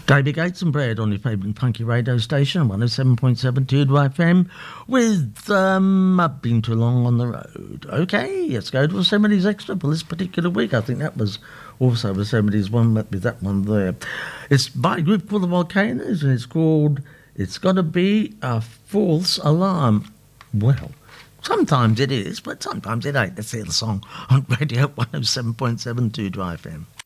David Gates and Brad on your favourite funky radio station, 107.72 FM, with I've been too long on the road. Okay, let's go to a 70s extra for this particular week. I think that was also the 70s one, but with that one there. It's by a group called the Volcanoes, and it's called It's Gotta Be a False Alarm. Well, sometimes it is, but sometimes it ain't. Let's hear the song on Radio 107.72 FM.